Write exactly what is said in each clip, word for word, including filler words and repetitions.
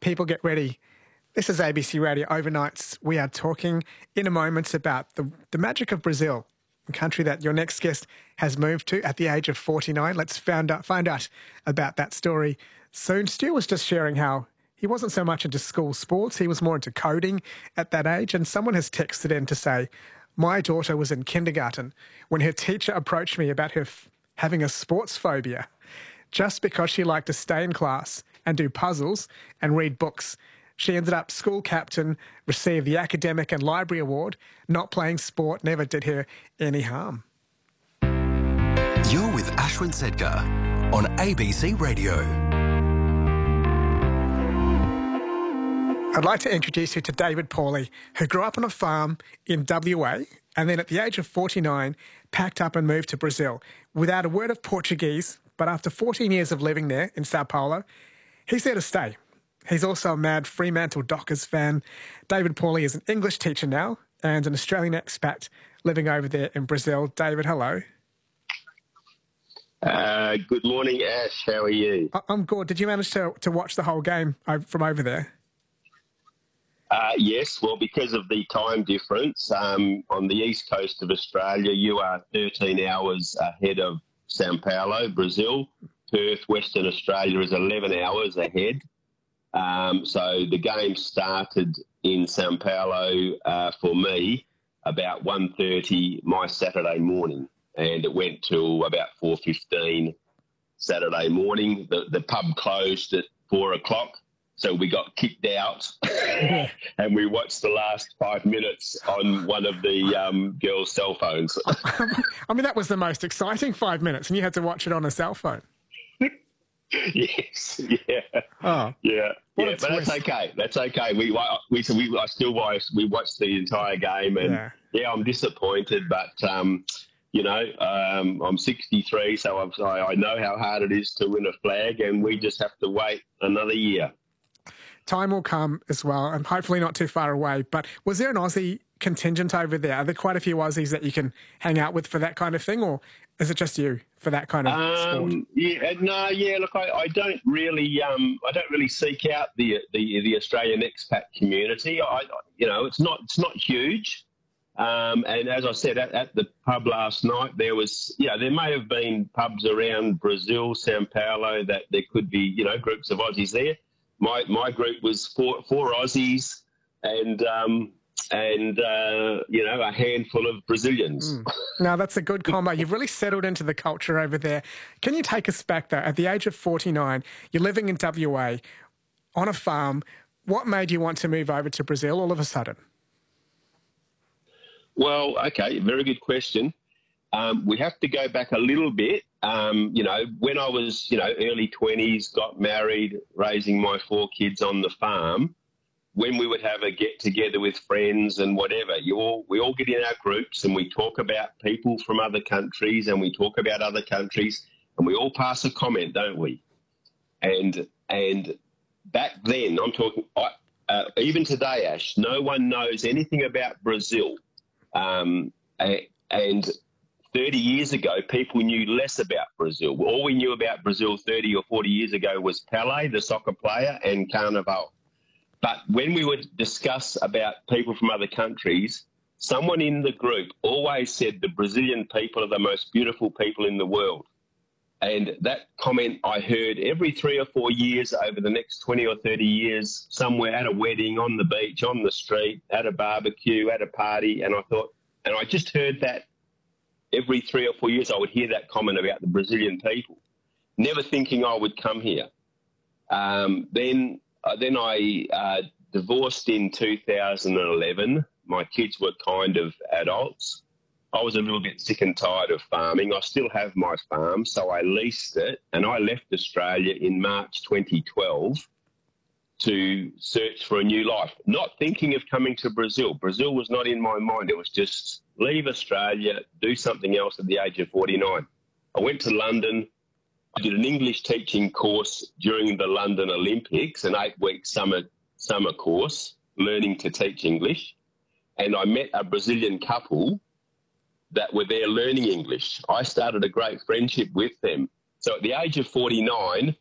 People get ready. This is A B C Radio Overnights. We are talking in a moment about the, the magic of Brazil, a country that your next guest has moved to at the age of forty-nine. Let's find out, find out about that story soon. Stu was just sharing how he wasn't so much into school sports. He was more into coding at that age. And someone has texted in to say, my daughter was in kindergarten when her teacher approached me about her f- having a sports phobia just because she liked to stay in class and do puzzles and read books. She ended up school captain, received the academic and library award. Not playing sport never did her any harm. You're with Ashwin Sedkar on A B C Radio. I'd like to introduce you to David Pauly, who grew up on a farm in W A and then at the age of forty-nine packed up and moved to Brazil without a word of Portuguese, but after fourteen years of living there in Sao Paulo, he's there to stay. He's also a mad Fremantle Dockers fan. David Pauly is an English teacher now and an Australian expat living over there in Brazil. David, hello. Uh, good morning, Ash. How are you? I- I'm good. Did you manage to, to watch the whole game from over there? Uh, yes, well, because of the time difference, um, on the east coast of Australia, you are thirteen hours ahead of Sao Paulo, Brazil. Perth, Western Australia is eleven hours ahead. Um, so the game started in Sao Paulo uh, for me about one thirty my Saturday morning, and it went till about four fifteen Saturday morning. The, the pub closed at four o'clock, so we got kicked out and we watched the last five minutes on one of the um, girls' cell phones. I mean, that was the most exciting five minutes, and you had to watch it on a cell phone. Yes, yeah, oh, yeah, what yeah. But that's okay. That's okay. We we so we I still watched we watched the entire game, and yeah, yeah I'm disappointed, but um, you know, um, I'm sixty-three, so I've, I I know how hard it is to win a flag, and we just have to wait another year. Time will come as well, and hopefully not too far away. But was there an Aussie contingent over there? Are there quite a few Aussies that you can hang out with for that kind of thing, or is it just you for that kind of um, sport? Yeah, no, yeah. Look, I, I don't really, um, I don't really seek out the the, the Australian expat community. I, you know, it's not it's not huge. Um, and as I said, at, at the pub last night, there was, you know, there may have been pubs around Brazil, Sao Paulo, that there could be, you know, groups of Aussies there. My my group was four four Aussies and um, and uh, you know, a handful of Brazilians. Mm. Now that's a good combo. You've really settled into the culture over there. Can you take us back though? At the age of forty-nine, you're living in W A on a farm. What made you want to move over to Brazil all of a sudden? Well, okay, very good question. Um, we have to go back a little bit. Um, you know, when I was, you know, early twenties, got married, raising my four kids on the farm, when we would have a get-together with friends and whatever, you all we all get in our groups and we talk about people from other countries and we talk about other countries and we all pass a comment, don't we? And and back then, I'm talking, I, uh, even today, Ash, no one knows anything about Brazil. Um, and thirty years ago, people knew less about Brazil. All we knew about Brazil thirty or forty years ago was Pelé, the soccer player, and Carnival. But when we would discuss about people from other countries, someone in the group always said the Brazilian people are the most beautiful people in the world. And that comment I heard every three or four years over the next twenty or thirty years, somewhere at a wedding, on the beach, on the street, at a barbecue, at a party. And I thought, and I just heard that every three or four years I would hear that comment about the Brazilian people, never thinking I would come here. Um, then uh, then I uh, divorced in two thousand eleven. My kids were kind of adults. I was a little bit sick and tired of farming. I still have my farm, so I leased it, and I left Australia in March twenty twelve to search for a new life, not thinking of coming to Brazil. Brazil was not in my mind. It was just leave Australia, do something else at the age of forty-nine. I went to London. I did an English teaching course during the London Olympics, an eight-week summer summer course, learning to teach English, and I met a Brazilian couple that were there learning English. I started a great friendship with them. So at the age of forty-nine,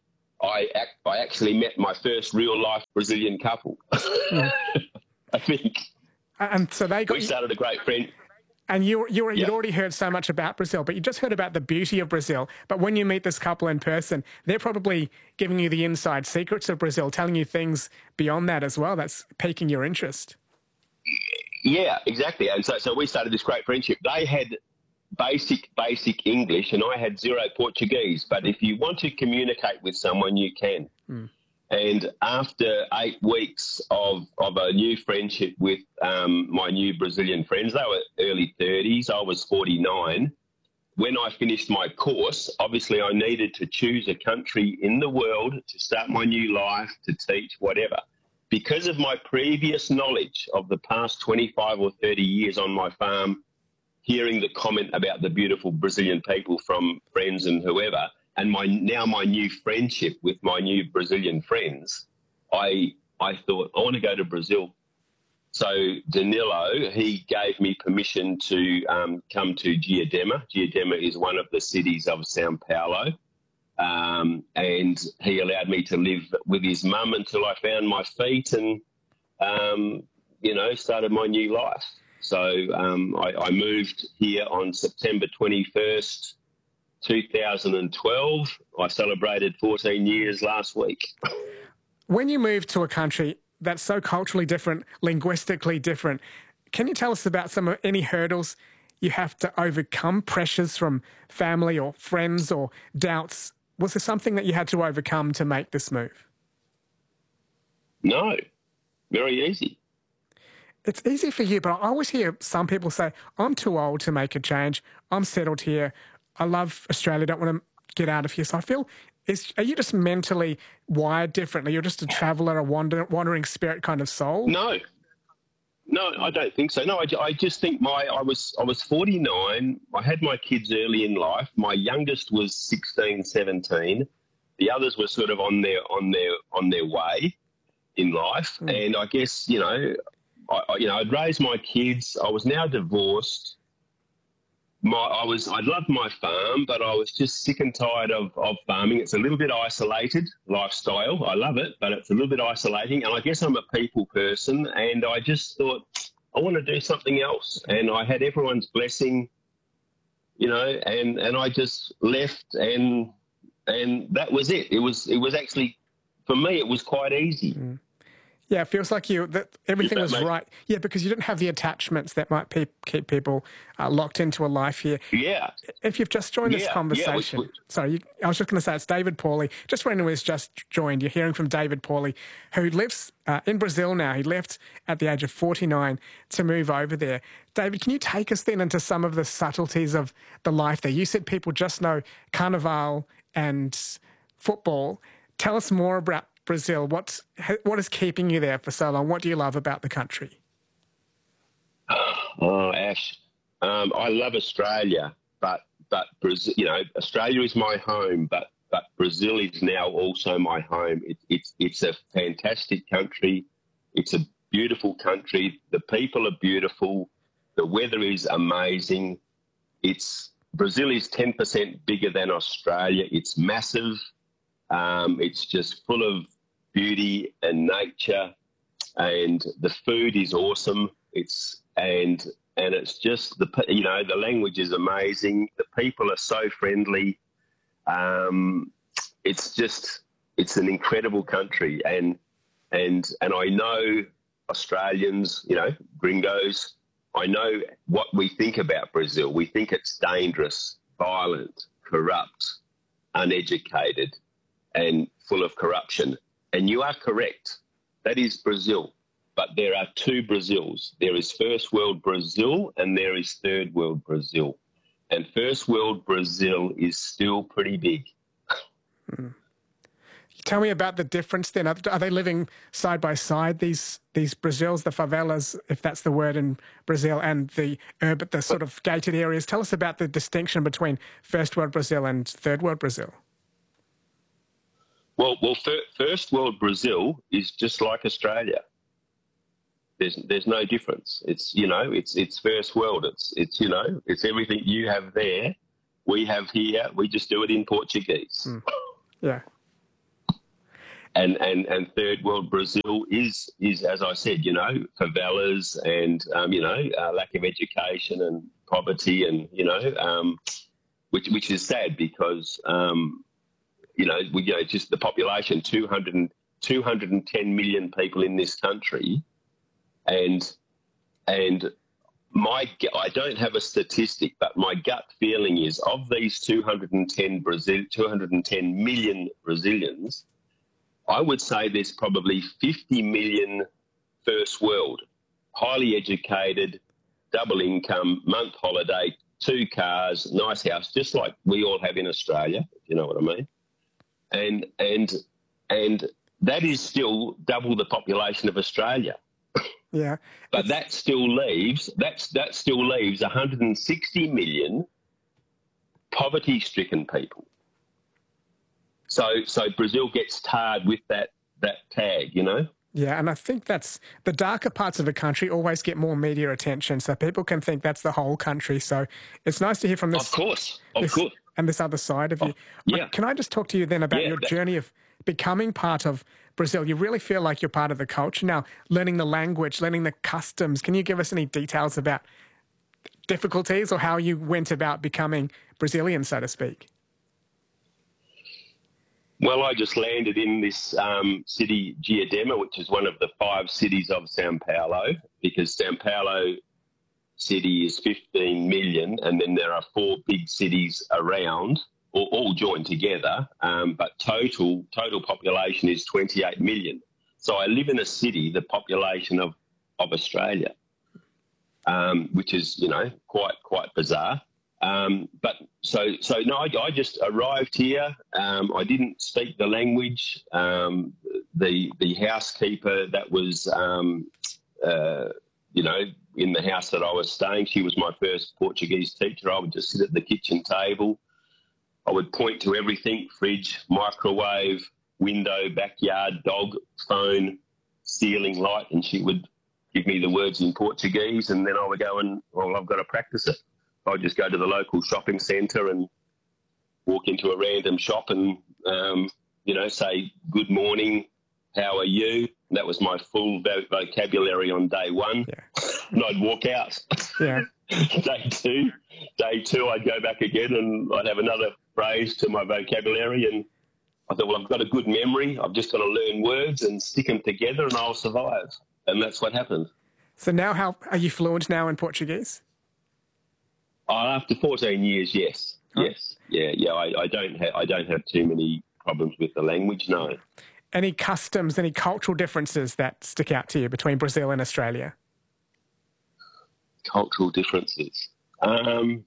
I act, I actually met my first real life Brazilian couple. Mm. I think. And so they got. We started a great friend. And you, you were, you'd yep. already heard so much about Brazil, but you just heard about the beauty of Brazil. But when you meet this couple in person, they're probably giving you the inside secrets of Brazil, telling you things beyond that as well. That's piquing your interest. Yeah, exactly. And so, so we started this great friendship. They had basic, basic English, and I had zero Portuguese. But if you want to communicate with someone, you can. Mm. And after eight weeks of, of a new friendship with um, my new Brazilian friends, they were early thirties, I was forty-nine. When I finished my course, obviously I needed to choose a country in the world to start my new life, to teach, whatever. Because of my previous knowledge of the past twenty-five or thirty years on my farm, hearing the comment about the beautiful Brazilian people from friends and whoever, and my now my new friendship with my new Brazilian friends, I I thought, I want to go to Brazil. So Danilo, he gave me permission to um, come to Diadema. Diadema is one of the cities of Sao Paulo. Um, and he allowed me to live with his mum until I found my feet and, um, you know, started my new life. So um, I, I moved here on September twenty-first, two thousand twelve. I celebrated fourteen years last week. When you move to a country that's so culturally different, linguistically different, can you tell us about some of any hurdles you have to overcome, pressures from family or friends or doubts? Was there something that you had to overcome to make this move? No, very easy. It's easy for you, but I always hear some people say, I'm too old to make a change. I'm settled here. I love Australia. Don't want to get out of here. So I feel, is, are you just mentally wired differently? You're just a traveller, a wander, wandering spirit kind of soul? No. No, I don't think so. No, I, I just think my I was I was forty-nine. I had my kids early in life. My youngest was sixteen, seventeen. The others were sort of on their on their on their way in life. Mm. And I guess, you know, I, you know, I'd raised my kids. I was now divorced. My, I was, I loved my farm, but I was just sick and tired of, of farming. It's a little bit isolated lifestyle. I love it, but it's a little bit isolating. And I guess I'm a people person, and I just thought, I want to do something else. And I had everyone's blessing, you know, and, and I just left, and and that was it. It was it was actually, for me, it was quite easy. Mm. Yeah, it feels like you that everything that was makes... right. Yeah, because you didn't have the attachments that might pe- keep people uh, locked into a life here. Yeah. If you've just joined yeah, this conversation, yeah, we... sorry, you, I was just going to say it's David Pauly. Just for anyone who's just joined, you're hearing from David Pauly, who lives uh, in Brazil now. He left at the age of forty-nine to move over there. David, can you take us then into some of the subtleties of the life there? You said people just know Carnival and football. Tell us more about Brazil. What's, what is keeping you there for so long? What do you love about the country? Oh, Ash, um, I love Australia, but but Brazil, you know, Australia is my home, but but Brazil is now also my home. It, it's it's a fantastic country. It's a beautiful country. The people are beautiful. The weather is amazing. It's Brazil is ten percent bigger than Australia. It's massive. Um, it's just full of beauty and nature, and the food is awesome. It's and and it's just the you know the language is amazing. The people are so friendly. Um, it's just it's an incredible country, and and and I know Australians, you know, gringos. I know what we think about Brazil. We think it's dangerous, violent, corrupt, uneducated, and full of corruption. And you are correct. That is Brazil. But there are two Brazils. There is first world Brazil and there is third world Brazil. And first world Brazil is still pretty big. Mm. Tell me about the difference then. Are, are they living side by side, these these Brazils, the favelas, if that's the word in Brazil, and the urban, the sort of gated areas? Tell us about the distinction between first world Brazil and third world Brazil. Well, well, first world Brazil is just like Australia. There's there's no difference. It's you know it's it's first world. It's it's you know it's everything you have there, we have here. We just do it in Portuguese. Mm. Yeah. and, and, and third world Brazil is, is, as I said, you know, favelas and, um, you know, uh, lack of education and poverty and, you know, um, which, which is sad because, um, you know, we, you know, just the population, two hundred, two hundred ten million people in this country. And, and my, I don't have a statistic, but my gut feeling is of these two hundred ten Brazil, two hundred ten million Brazilians, I would say there's probably fifty million first world, highly educated, double income, month holiday, two cars, nice house, just like we all have in Australia, if you know what I mean. And and and that is still double the population of Australia. Yeah. But that still leaves that's that still leaves one hundred sixty million poverty-stricken people. So so Brazil gets tarred with that that tag, you know? Yeah, and I think that's the darker parts of a country always get more media attention, so people can think that's the whole country. So it's nice to hear from this. Of course, of this, course. And this other side of you. Oh, yeah. Can I just talk to you then about yeah, your that, journey of becoming part of Brazil? You really feel like you're part of the culture now, learning the language, learning the customs. Can you give us any details about difficulties or how you went about becoming Brazilian, so to speak? Well, I just landed in this um, city, Diadema, which is one of the five cities of Sao Paulo, because Sao Paulo city is fifteen million, and then there are four big cities around, all, all joined together, um, but total total population is twenty-eight million. So I live in a city, the population of, of Australia, um, which is, you know, quite quite bizarre. Um, but so, so no, I, I just arrived here. Um, I didn't speak the language. Um, the, the housekeeper that was, um, uh, you know, in the house that I was staying, she was my first Portuguese teacher. I would just sit at the kitchen table. I would point to everything: fridge, microwave, window, backyard, dog, phone, ceiling, light. And she would give me the words in Portuguese, and then I would go and, well, I've got to practice it. I'd just go to the local shopping centre and walk into a random shop and, um, you know, say, good morning, how are you? And that was my full vocabulary on day one. Yeah. And I'd walk out. Yeah. Day two, day two, I'd go back again and I'd have another phrase to my vocabulary. And I thought, well, I've got a good memory. I've just got to learn words and stick them together and I'll survive. And that's what happened. So now how are you fluent now in Portuguese? Oh, after fourteen years, yes, oh. yes, yeah, yeah. I, I don't have I don't have too many problems with the language. No. Any customs, any cultural differences that stick out to you between Brazil and Australia? Cultural differences. Um,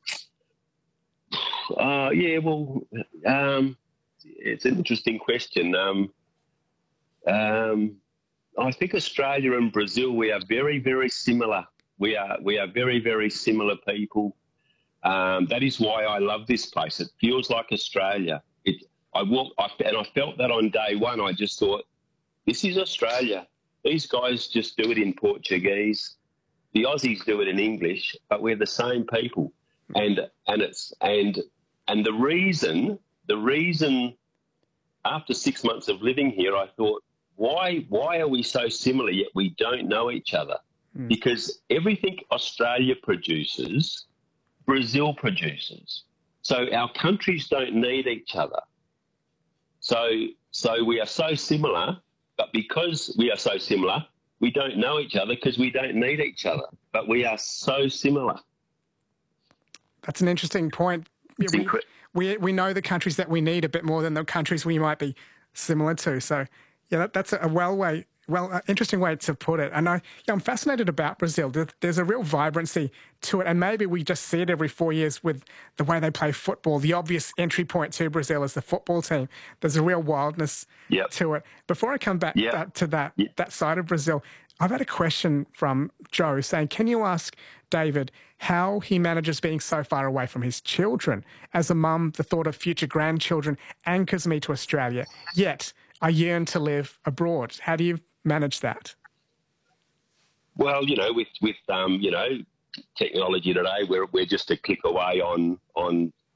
uh, yeah, well, um, it's an interesting question. Um, um, I think Australia and Brazil, we are very, very similar. We are we are very, very similar people. Um, that is why I love this place. It feels like Australia. It, I walk, I, and I felt that on day one. I just thought, this is Australia. These guys just do it in Portuguese. The Aussies do it in English, but we're the same people. And and it's and and the reason the reason after six months of living here, I thought, why why are we so similar yet we don't know each other? Mm. Because everything Australia produces, Brazil produces. So our countries don't need each other. So so we are so similar, but because we are so similar, we don't know each other because we don't need each other. But we are so similar. That's an interesting point. It's we, incre- we we know the countries that we need a bit more than the countries we might be similar to. So yeah, that, that's a well way. Well, uh, interesting way to put it. And I, yeah, I'm fascinated about Brazil. There, there's a real vibrancy to it. And maybe we just see it every four years with the way they play football. The obvious entry point to Brazil is the football team. There's a real wildness yep. to it. Before I come back yep. that, to that, yep. that side of Brazil, I've had a question from Joe saying, can you ask David how he manages being so far away from his children? As a mum, the thought of future grandchildren anchors me to Australia. Yet I yearn to live abroad. How do you manage that? Well, you know, with with um, you know, technology today, we're we're just a click away on on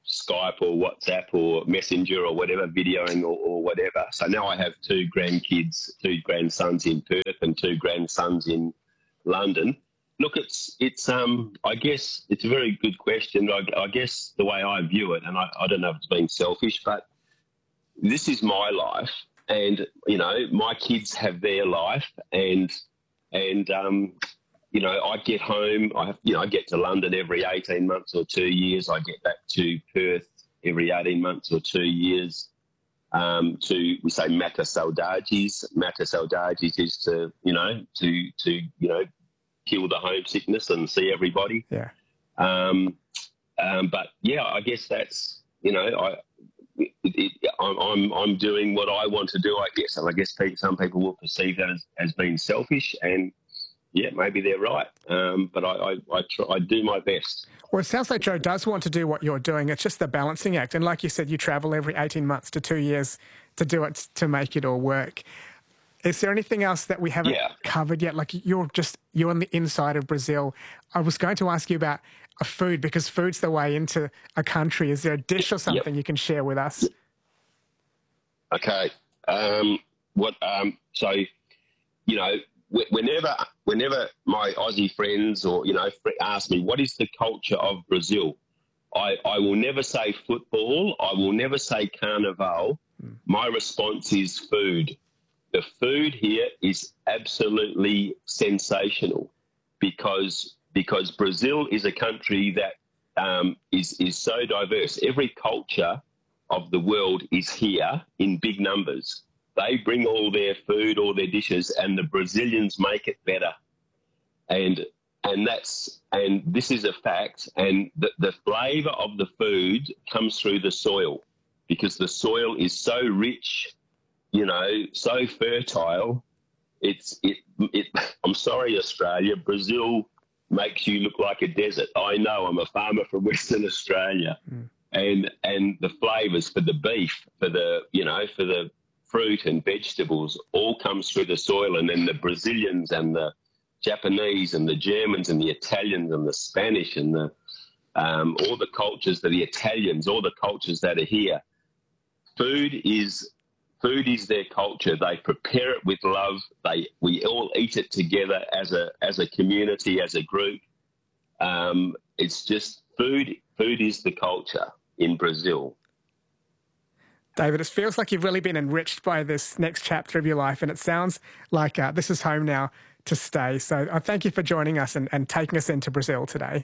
Skype or WhatsApp or Messenger or whatever, videoing or, or whatever. So now I have two grandkids, two grandsons in Perth and two grandsons in London. Look, it's, it's um, I guess it's a very good question. I, I guess the way I view it, and I, I don't know if it's being selfish, but this is my life, and, you know, my kids have their life, and, and um, you know, I get home, I have, you know, I get to London every eighteen months or two years. I get back to Perth every eighteen months or two years. Um, to, we say mata saudades. Mata saudades is to, you know, to, to, you know, kill the homesickness and see everybody. Yeah. Um, um, but yeah, I guess that's, you know, I, it, it, I'm, I'm, I'm doing what I want to do, I guess. And I guess people, some people will perceive that as, as being selfish, and yeah, maybe they're right. Um, but I, I, I, try, I do my best. Well, it sounds like Joe does want to do what you're doing. It's just the balancing act. And like you said, you travel every eighteen months to two years to do it, to make it all work. Is there anything else that we haven't Yeah. covered yet? Like you're just, you're on the inside of Brazil. I was going to ask you about a food, because food's the way into a country. Is there a dish or something Yep. you can share with us? Okay. Um, what? Um, so, you know, wh- whenever, whenever my Aussie friends or, you know, fr- ask me, what is the culture of Brazil? I, I will never say football. I will never say carnival. Mm. My response is food. The food here is absolutely sensational, because because Brazil is a country that um, is is so diverse. Every culture of the world is here in big numbers. They bring all their food, all their dishes, and the Brazilians make it better. And and that's and this is a fact. And the, the flavour of the food comes through the soil, because the soil is so rich, you know, so fertile. It's it it. I'm sorry, Australia. Brazil makes you look like a desert. I know. I'm a farmer from Western Australia, mm. and and the flavours for the beef, for the you know, for the fruit and vegetables, all comes through the soil. And then the Brazilians and the Japanese and the Germans and the Italians and the Spanish and the um, all the cultures, the Italians, all the cultures that are here. Food is. Food is their culture. They prepare it with love. They we all eat it together as a as a community, as a group. Um, it's just food. Food is the culture in Brazil. David, it feels like you've really been enriched by this next chapter of your life, and it sounds like uh, this is home now to stay. So I thank you for joining us and, and taking us into Brazil today.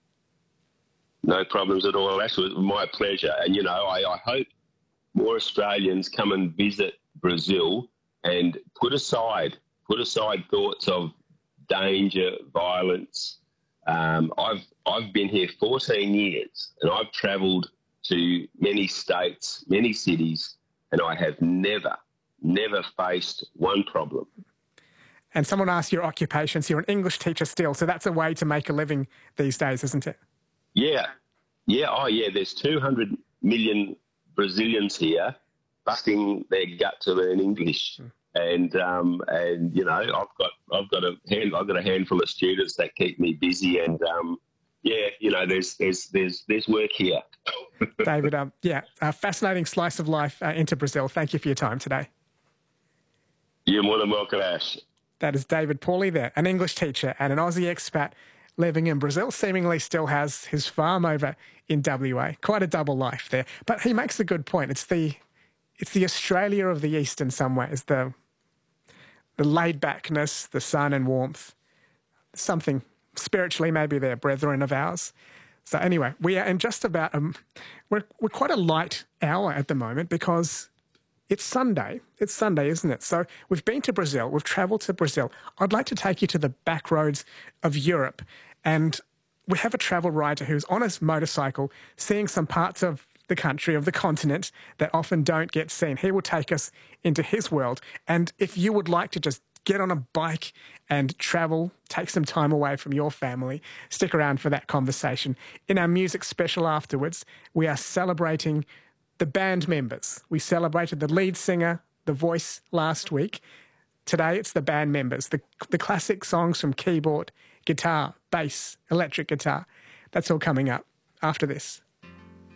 No problems at all. Ash, it was my pleasure. And, you know, I, I hope more Australians come and visit Brazil and put aside, put aside thoughts of danger, violence. Um, I've I've been here fourteen years, and I've travelled to many states, many cities, and I have never, never faced one problem. And someone asked your occupations. You're an English teacher still, so that's a way to make a living these days, isn't it? Yeah, yeah, oh yeah. There's two hundred million Brazilians here busting their gut to learn English, mm. and um, and you know I've got I've got a hand I've got a handful of students that keep me busy, and um, yeah, you know there's there's there's there's work here. David, um, yeah, a fascinating slice of life uh, into Brazil. Thank you for your time today. You're more than welcome, Ash. That is David Pauly there, an English teacher and an Aussie expat living in Brazil, seemingly still has his farm over in W A. Quite a double life there. But he makes a good point. It's the it's the Australia of the East in some ways, the, the laid-backness, the sun and warmth, something spiritually maybe they're brethren of ours. So anyway, we are in just about, um, we're, we're quite a light hour at the moment because it's Sunday. It's Sunday, isn't it? So we've been to Brazil. We've travelled to Brazil. I'd like to take you to the back roads of Europe. And we have a travel writer who's on his motorcycle seeing some parts of the country, of the continent, that often don't get seen. He will take us into his world. And if you would like to just get on a bike and travel, take some time away from your family, stick around for that conversation. In our music special afterwards, we are celebrating the band members. We celebrated the lead singer, the voice last week. Today it's the band members, the, the classic songs from keyboard, guitar, bass, electric guitar. That's all coming up after this.